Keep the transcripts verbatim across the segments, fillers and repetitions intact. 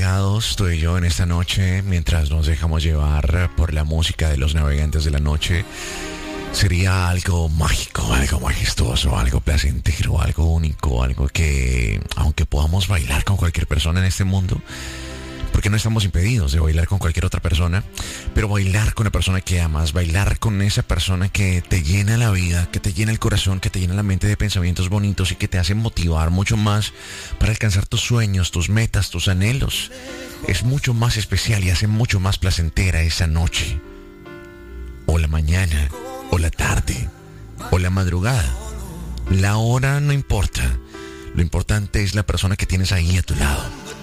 pegados tú y yo en esta noche mientras nos dejamos llevar por la música de los Navegantes de la Noche. Sería algo mágico, algo majestuoso, algo placentero, algo único, algo que, aunque podamos bailar con cualquier persona en este mundo, porque no estamos impedidos de bailar con cualquier otra persona, pero bailar con la persona que amas, bailar con esa persona que te llena la vida, que te llena el corazón, que te llena la mente de pensamientos bonitos y que te hace motivar mucho más para alcanzar tus sueños, tus metas, tus anhelos, es mucho más especial y hace mucho más placentera esa noche, o la mañana, o la tarde, o la madrugada. La hora no importa. Lo importante es la persona que tienes ahí a tu lado.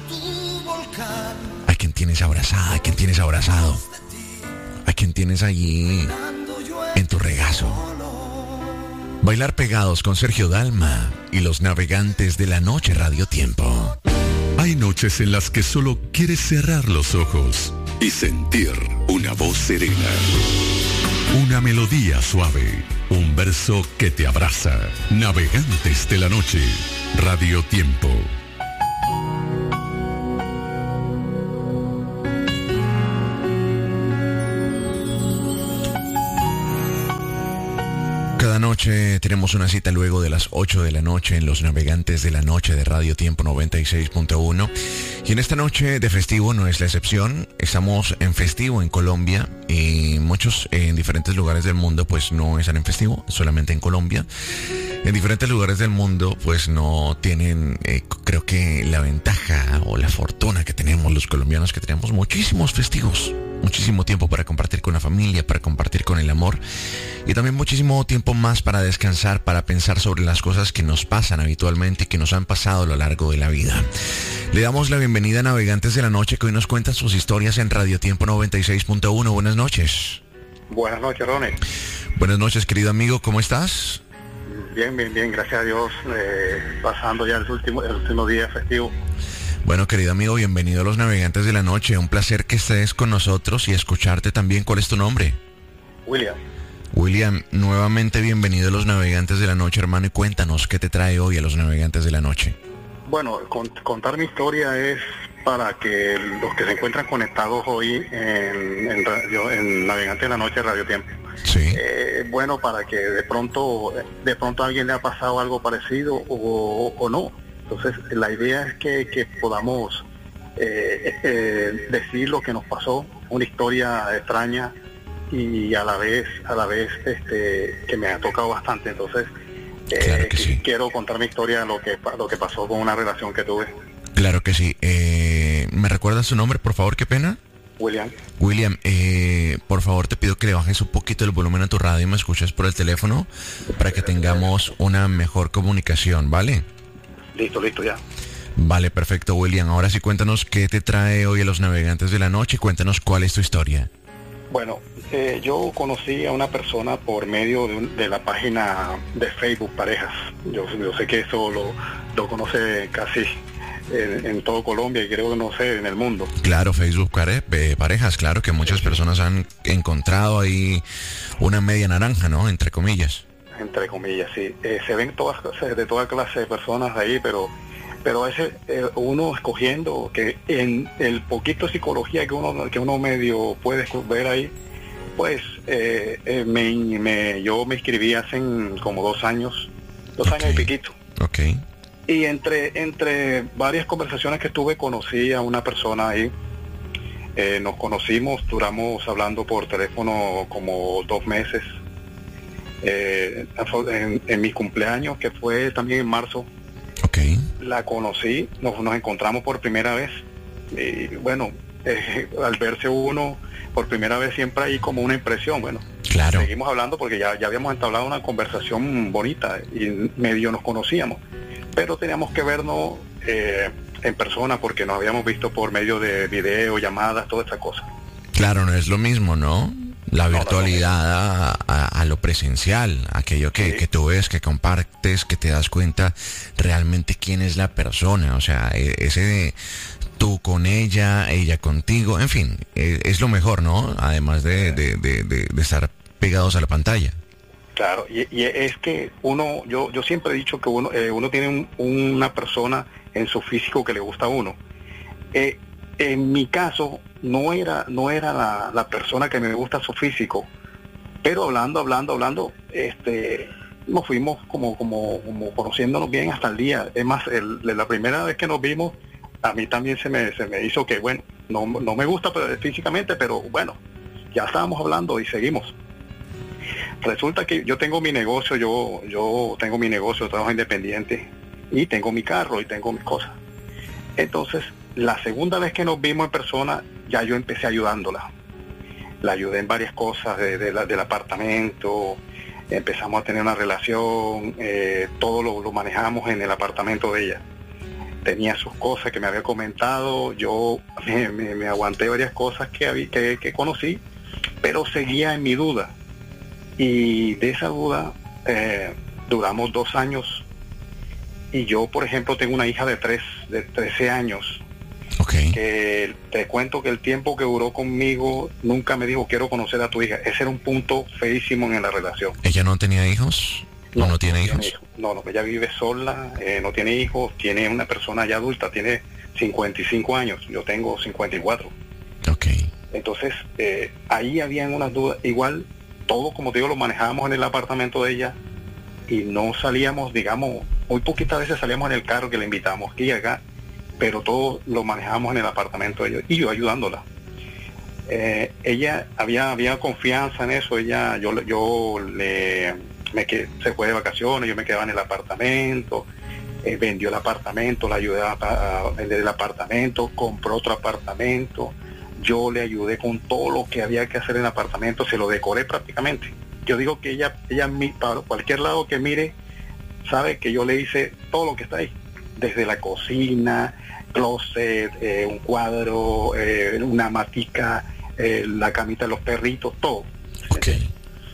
A quien tienes abrazada, a quien tienes abrazado. A quien tienes allí en tu regazo. Bailar pegados con Sergio Dalma y los Navegantes de la Noche Radio Tiempo. Hay noches en las que solo quieres cerrar los ojos y sentir una voz serena. Una melodía suave, un verso que te abraza. Navegantes de la Noche, Radio Tiempo. Cada noche tenemos una cita luego de las ocho de la noche en los Navegantes de la Noche de Radio Tiempo noventa y seis punto uno. Y en esta noche de festivo no es la excepción. Estamos en festivo en Colombia y muchos en diferentes lugares del mundo pues no están en festivo, solamente en Colombia. En diferentes lugares del mundo pues no tienen, eh, creo que la ventaja o la fortuna que tenemos los colombianos, que tenemos muchísimos festivos. Muchísimo tiempo para compartir con la familia, para compartir con el amor y también muchísimo tiempo más para descansar, para pensar sobre las cosas que nos pasan habitualmente y que nos han pasado a lo largo de la vida. Le damos la bienvenida a Navegantes de la Noche, que hoy nos cuentan sus historias en Radio Tiempo noventa y seis punto uno. Buenas noches. Buenas noches, Ronnie. Buenas noches, querido amigo, ¿cómo estás? Bien, bien, bien, gracias a Dios, eh, pasando ya el último, el último día festivo. Bueno, querido amigo, bienvenido a los Navegantes de la Noche. Un placer que estés con nosotros y escucharte también. ¿Cuál es tu nombre? William. William, nuevamente bienvenido a los Navegantes de la Noche, hermano, y cuéntanos qué te trae hoy a los Navegantes de la Noche. Bueno, con, contar mi historia es para que los que se encuentran conectados hoy en, en, radio, en Navegantes de la Noche Radio Tiempo. Sí. Eh, bueno, para que de pronto, de pronto a alguien le ha pasado algo parecido o, o no. Entonces, la idea es que, que podamos eh, eh, decir lo que nos pasó, una historia extraña y a la vez, a la vez, este, que me ha tocado bastante. Entonces, eh, claro que sí. Quiero contar mi historia, lo que lo que pasó con una relación que tuve. Claro que sí. Eh, ¿Me recuerdas su nombre, por favor? Qué pena. William. William, eh, por favor te pido que le bajes un poquito el volumen a tu radio y me escuches por el teléfono para que tengamos una mejor comunicación, ¿vale? Listo, listo, ya. Vale, perfecto, William. Ahora sí, cuéntanos qué te trae hoy a los Navegantes de la Noche y cuéntanos cuál es tu historia. Bueno, eh, yo conocí a una persona por medio de, un, de la página de Facebook Parejas. Yo, yo sé que eso lo, lo conoce casi en, en todo Colombia y creo que no sé, en el mundo. Claro, Facebook pare, eh, Parejas, claro que muchas personas han encontrado ahí una media naranja, ¿no? Entre comillas. Entre comillas, sí. Eh, se ven todas de toda clase de personas ahí, pero pero a veces eh, uno escogiendo que en el poquito de psicología que uno que uno medio puede ver ahí, pues eh, eh, me, me yo me inscribí hace como dos años, dos okay. años y piquito. Ok. Y entre entre varias conversaciones que tuve conocí a una persona ahí. Eh, nos conocimos, duramos hablando por teléfono como dos meses. Eh, en, en mi cumpleaños, que fue también en marzo, okay. La conocí, nos, nos encontramos por primera vez y bueno, eh, al verse uno por primera vez siempre hay como una impresión, bueno, claro. Seguimos hablando porque ya, ya habíamos entablado una conversación bonita y medio nos conocíamos, pero teníamos que vernos eh, en persona porque nos habíamos visto por medio de video, llamadas, toda esa cosa. Claro, no es lo mismo, ¿no? La virtualidad no, no, no. A, a, a lo presencial, aquello que, sí. que tú ves, que compartes, que te das cuenta realmente quién es la persona, o sea, ese de tú con ella, ella contigo, en fin, es, es lo mejor, ¿no? Además de, de, de, de, de estar pegados a la pantalla. Claro, y, y es que uno, yo yo siempre he dicho que uno eh, uno tiene un, una persona en su físico que le gusta a uno. Eh, en mi caso no era no era la, la persona que me gusta su físico, pero hablando, hablando, hablando, este, nos fuimos como, como, como conociéndonos bien hasta el día. Es más, el, la primera vez que nos vimos, a mí también se me, se me hizo que, bueno, no, no me gusta pero, físicamente, pero bueno, ya estábamos hablando y seguimos. Resulta que yo tengo mi negocio, yo, yo tengo mi negocio, trabajo independiente, y tengo mi carro y tengo mis cosas. Entonces, la segunda vez que nos vimos en persona, ya yo empecé ayudándola. La ayudé en varias cosas de, de la, del apartamento, empezamos a tener una relación, eh, todo lo, lo manejamos en el apartamento de ella. Tenía sus cosas que me había comentado, yo me, me, me aguanté varias cosas que, había, que, que conocí, pero seguía en mi duda. Y de esa duda eh, duramos dos años. Y yo, por ejemplo, tengo una hija de tres, de trece años. Okay. Que te cuento que el tiempo que duró conmigo nunca me dijo quiero conocer a tu hija. Ese era un punto feísimo en la relación. ¿Ella no tenía hijos? ¿O no, no tiene hijos? Tiene hijos? No, no, ella vive sola, eh, no tiene hijos, tiene una persona ya adulta, tiene cincuenta y cinco años, yo tengo cincuenta y cuatro. Ok. Entonces, eh, ahí habían unas dudas. Igual, todo, como te digo, lo manejábamos en el apartamento de ella y no salíamos, digamos, muy poquitas veces salíamos en el carro que le invitamos aquí y acá, pero todo lo manejábamos en el apartamento de ella y yo ayudándola. Eh, ella había había confianza en eso. Ella yo yo le me que se fue de vacaciones, yo me quedaba en el apartamento, eh, vendió el apartamento, la ayudé a, a vender el apartamento, compró otro apartamento, yo le ayudé con todo lo que había que hacer en el apartamento, se lo decoré prácticamente. Yo digo que ella ella para cualquier lado que mire sabe que yo le hice todo lo que está ahí, desde la cocina, closet, eh, un cuadro, eh, una matica, eh, la camita de los perritos, todo. Okay.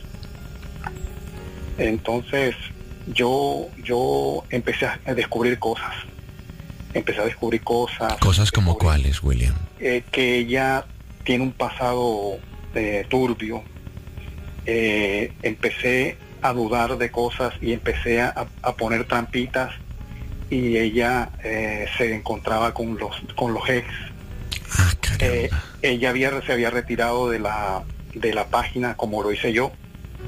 Entonces yo yo empecé a descubrir cosas, empecé a descubrir cosas. ¿Cosas como cuáles, William? Eh, que ella tiene un pasado eh, turbio. Eh, empecé a dudar de cosas y empecé a, a poner trampitas. Y ella eh, se encontraba con los con los ex. Ah, caramba. Eh, ella había se había retirado de la de la página como lo hice yo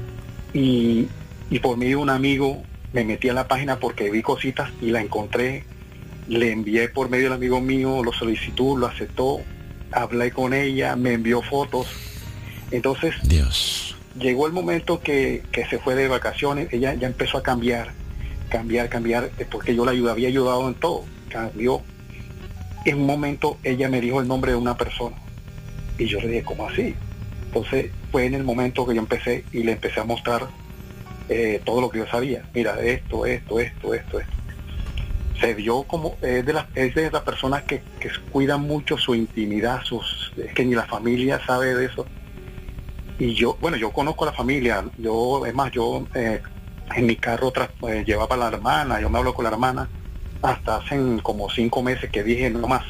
y, y por medio de un amigo me metí a la página porque vi cositas y la encontré. Le envié por medio del amigo mío la solicitud, lo aceptó, hablé con ella, me envió fotos. Entonces Dios. Llegó el momento que, que se fue de vacaciones. Ella ya empezó a cambiar. cambiar, cambiar, porque yo la ayudé, había ayudado en todo, cambió. En un momento ella me dijo el nombre de una persona y yo le dije, ¿cómo así? Entonces fue en el momento que yo empecé y le empecé a mostrar eh, todo lo que yo sabía. Mira, esto, esto, esto, esto, esto. Se vio como, es de las, es de las personas que, que cuidan mucho su intimidad, sus, es que ni la familia sabe de eso. Y yo, bueno, yo conozco a la familia, yo, es más, yo... Eh, en mi carro tras, eh, llevaba a la hermana, yo me hablo con la hermana hasta hace como cinco meses que dije no más.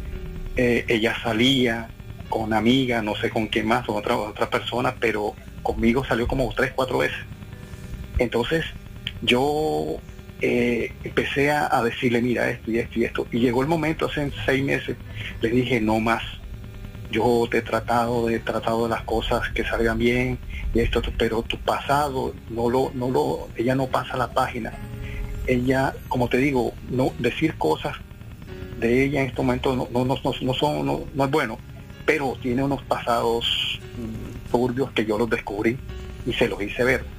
Eh, ella salía con amiga, no sé con quién más, con otra, otra persona, pero conmigo salió como tres, cuatro veces. Entonces yo eh, empecé a, a decirle, mira esto y esto y esto, y llegó el momento, hace seis meses, le dije no más. Yo te he tratado, he tratado de las cosas que salgan bien y esto, pero tu pasado no lo, no lo, ella no pasa la página. Ella, como te digo, no decir cosas de ella en este momento no, no, no, no son, no, no es bueno, pero tiene unos pasados mmm, turbios que yo los descubrí y se los hice ver.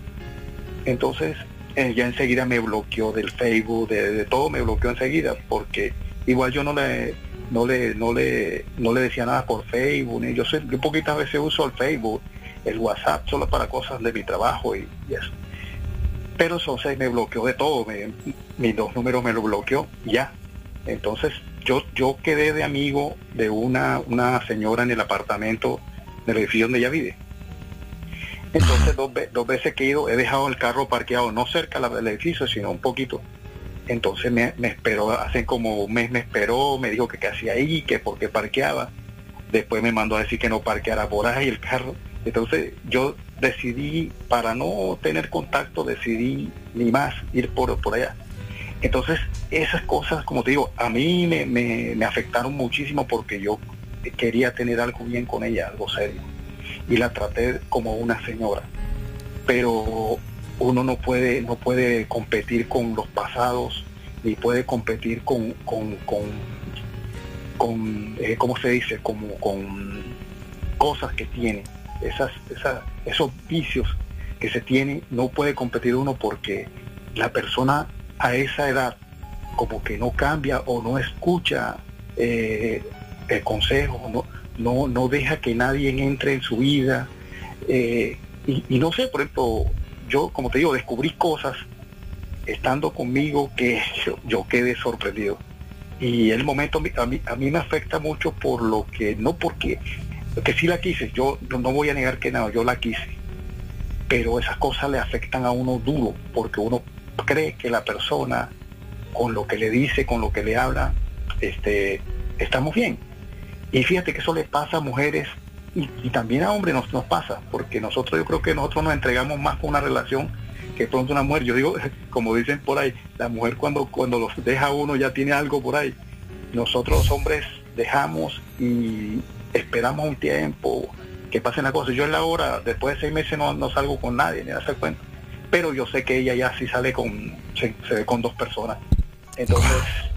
Entonces ella enseguida me bloqueó del Facebook, de, de todo me bloqueó enseguida, porque igual yo no le no le no le no le decía nada por Facebook, ni yo sé, yo poquitas veces uso el Facebook, el WhatsApp solo para cosas de mi trabajo y, y eso. Pero entonces me bloqueó de todo, me, mis dos números me lo bloqueó ya. Entonces yo yo quedé de amigo de una una señora en el apartamento del edificio donde ella vive. Entonces dos, dos veces que he ido he dejado el carro parqueado no cerca del edificio sino un poquito. Entonces me, me esperó, hace como un mes me esperó, me dijo que qué hacía ahí, que por qué parqueaba. Después me mandó a decir que no parqueara por ahí el carro. Entonces yo decidí, para no tener contacto, decidí ni más ir por, por allá. Entonces, esas cosas, como te digo, a mí me, me, me afectaron muchísimo porque yo quería tener algo bien con ella, algo serio. Y la traté como una señora. Pero uno no puede, no puede competir con los pasados, ni puede competir con, con, con, con eh, ¿cómo se dice? Como con cosas que tiene. Esas, esas, esos vicios que se tienen, no puede competir uno porque la persona a esa edad como que no cambia o no escucha eh, el consejo, no, no, no deja que nadie entre en su vida, eh, y, y no sé, por ejemplo, yo como te digo, descubrí cosas estando conmigo que yo, yo quedé sorprendido, y el momento a mí, a mí me afecta mucho por lo que, no porque, que sí la quise, yo no, no voy a negar que no, yo la quise, pero esas cosas le afectan a uno duro, porque uno cree que la persona, con lo que le dice, con lo que le habla, este, estamos bien. Y fíjate que eso le pasa a mujeres y, y también a hombres nos, nos pasa, porque nosotros, yo creo que nosotros nos entregamos más con una relación que pronto una mujer. Yo digo, como dicen por ahí, la mujer cuando, cuando los deja a uno ya tiene algo por ahí. Nosotros los hombres dejamos y esperamos un tiempo que pasen las cosas. Yo en la hora, después de seis meses no, no salgo con nadie, ni hacer cuenta. Pero yo sé que ella ya sí sale con, se, se ve con dos personas. Entonces,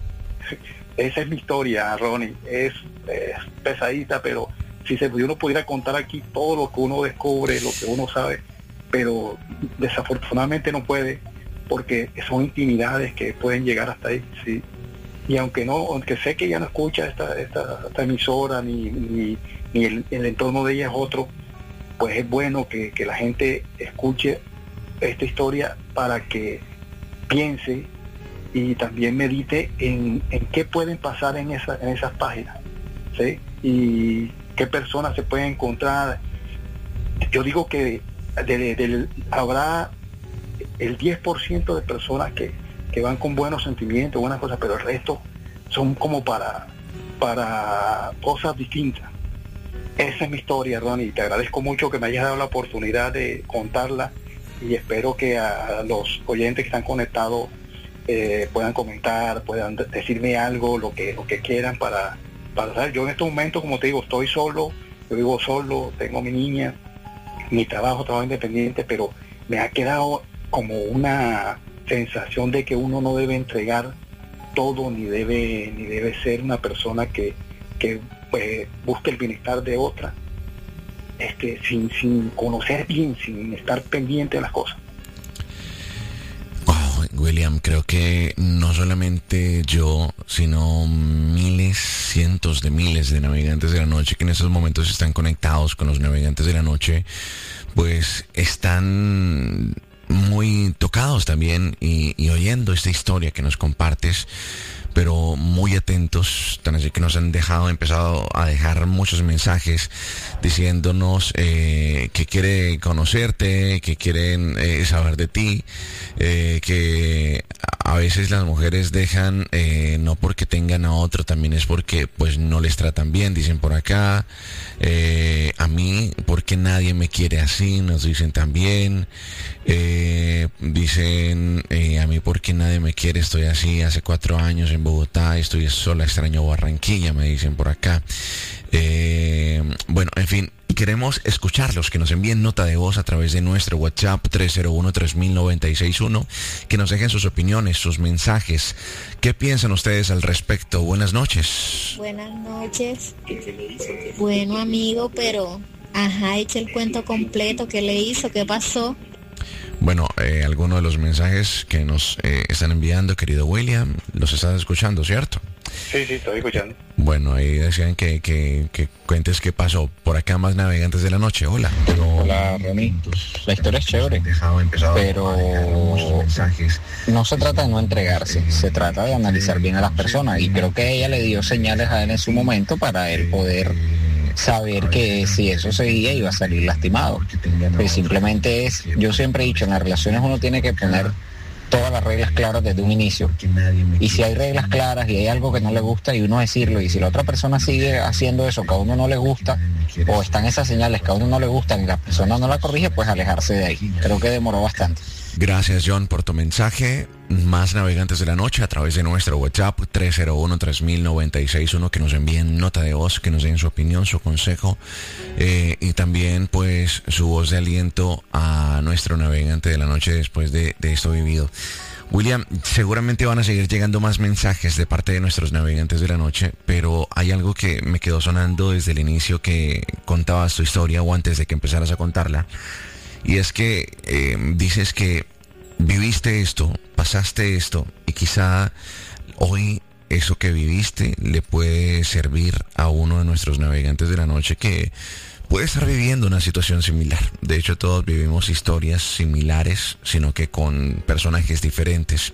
esa es mi historia, Ronnie. Es, es pesadita, pero si se, uno pudiera contar aquí todo lo que uno descubre, lo que uno sabe, pero desafortunadamente no puede, porque son intimidades que pueden llegar hasta ahí, sí. Y aunque no, aunque sé que ella no escucha esta, esta, esta emisora, ni, ni, ni el, el entorno de ella es otro, pues es bueno que, que la gente escuche esta historia para que piense y también medite en, en qué pueden pasar en, esa, en esas páginas, ¿sí? Y qué personas se pueden encontrar. Yo digo que de, de, de, habrá el diez por ciento de personas que, que van con buenos sentimientos, buenas cosas, pero el resto son como para, para cosas distintas. Esa es mi historia, Ronnie, y te agradezco mucho que me hayas dado la oportunidad de contarla, y espero que a los oyentes que están conectados eh, puedan comentar, puedan decirme algo, lo que lo que quieran para, para saber. Yo en estos momentos, como te digo, estoy solo, yo vivo solo, tengo mi niña, mi trabajo, trabajo independiente, pero me ha quedado como una sensación de que uno no debe entregar todo, ni debe ni debe ser una persona que, que pues, busque el bienestar de otra, este, sin, sin conocer bien, sin estar pendiente de las cosas. Oh, William, creo que no solamente yo, sino miles, cientos de miles de navegantes de la noche que en estos momentos están conectados con los navegantes de la noche, pues están muy tocados también y, y oyendo esta historia que nos compartes, pero muy atentos, tan así que nos han dejado, empezado a dejar muchos mensajes diciéndonos eh, que quiere conocerte, que quieren eh, saber de ti, eh, que a veces las mujeres dejan eh, no porque tengan a otro, también es porque pues no les tratan bien, dicen por acá. Eh, a mí, porque nadie me quiere así, nos dicen también. Eh, dicen eh, a mí, porque nadie me quiere, estoy así hace cuatro años en Bogotá, estoy sola, extraño Barranquilla, me dicen por acá. Eh, bueno, en fin, queremos escucharlos, que nos envíen nota de voz a través de nuestro WhatsApp tres cero uno, tres mil noventa y seis uno, que nos dejen sus opiniones, sus mensajes. ¿Qué piensan ustedes al respecto? Buenas noches. Buenas noches. Bueno, amigo, pero ajá, echa el cuento completo. ¿Qué le hizo? ¿Qué pasó? Bueno, eh, algunos de los mensajes que nos eh, están enviando, querido William, los estás escuchando, ¿cierto? Sí, sí, estoy escuchando. Bueno, ahí decían que, que, que cuentes qué pasó. Por acá más navegantes de la noche. Hola. Hola, Ronnie. La historia es chévere, pero no se trata de no entregarse, se trata de analizar bien a las personas, y creo que ella le dio señales a él en su momento para él poder saber que si eso seguía iba a salir lastimado. Pues simplemente es, yo siempre he dicho, en las relaciones uno tiene que poner todas las reglas claras desde un inicio, y si hay reglas claras y hay algo que no le gusta, y uno decirlo, y si la otra persona sigue haciendo eso que a uno no le gusta, o están esas señales que a uno no le gustan y la persona no la corrige, pues alejarse de ahí. Creo que demoró bastante. Gracias, John, por tu mensaje. Más navegantes de la noche a través de nuestro WhatsApp tres cero uno, tres mil noventa y seis uno, que nos envíen nota de voz, que nos den su opinión, su consejo eh, y también pues su voz de aliento a nuestro navegante de la noche después de, de esto vivido. William, seguramente van a seguir llegando más mensajes de parte de nuestros navegantes de la noche, pero hay algo que me quedó sonando desde el inicio que contabas tu historia o antes de que empezaras a contarla, y es que eh, dices que viviste esto, pasaste esto, y quizá hoy eso que viviste le puede servir a uno de nuestros navegantes de la noche que puede estar viviendo una situación similar. De hecho, todos vivimos historias similares, sino que con personajes diferentes.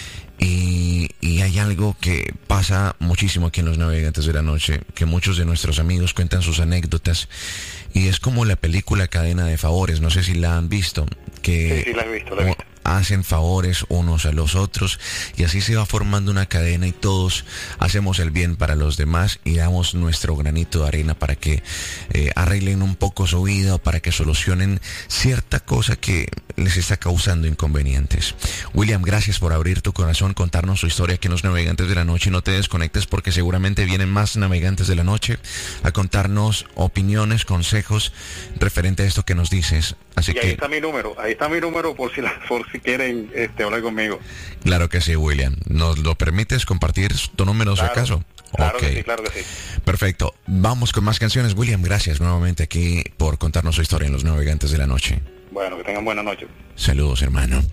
Y, y hay algo que pasa muchísimo aquí en los navegantes de la noche, que muchos de nuestros amigos cuentan sus anécdotas, y es como la película Cadena de Favores. No sé si la han visto, que sí, sí, la he visto, la he visto. Hacen favores unos a los otros y así se va formando una cadena y todos hacemos el bien para los demás y damos nuestro granito de arena para que eh, arreglen un poco su vida o para que solucionen cierta cosa que les está causando inconvenientes. William, gracias por abrir tu corazón, contarnos su historia aquí en los Navegantes de la Noche. No te desconectes porque seguramente vienen más Navegantes de la Noche a contarnos opiniones, consejos referente a esto que nos dices. Así y ahí que está mi número, ahí está mi número por si la, por si quieren este, hablar conmigo. Claro que sí, William. ¿Nos lo permites compartir tu número, claro, si acaso? Claro okay. que sí, claro que sí. Perfecto. Vamos con más canciones. William, gracias nuevamente aquí por contarnos su historia en los Navegantes de la Noche. Bueno, que tengan buena noche. Saludos, hermano.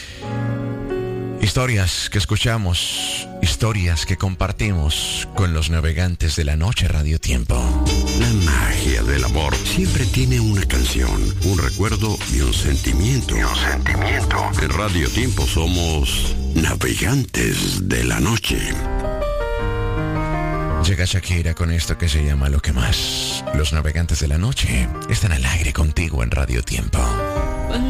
Historias que escuchamos, historias que compartimos con los Navegantes de la Noche Radio Tiempo. La magia del amor siempre tiene una canción, un recuerdo y un sentimiento. Y un sentimiento. En Radio Tiempo somos Navegantes de la Noche. Llega Shakira con esto que se llama Lo que más. Los Navegantes de la Noche están al aire contigo en Radio Tiempo.